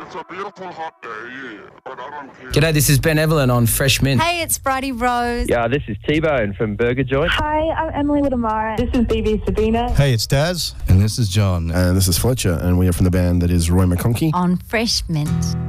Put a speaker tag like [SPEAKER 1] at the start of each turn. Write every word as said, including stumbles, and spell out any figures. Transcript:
[SPEAKER 1] It's a beautiful hot day, yeah, but I don't care.
[SPEAKER 2] G'day, this is Ben Evelyn on Fresh Mint.
[SPEAKER 3] Hey, it's Bridie Rose.
[SPEAKER 4] Yeah, this is T-Bone from Burger Joint.
[SPEAKER 5] Hi, I'm Emily Whittemara.
[SPEAKER 6] This is B B Sabina.
[SPEAKER 7] Hey, it's Daz.
[SPEAKER 8] And this is John.
[SPEAKER 9] And this is Fletcher, and we are from the band that is Roy McConkey.
[SPEAKER 3] On Fresh Mint.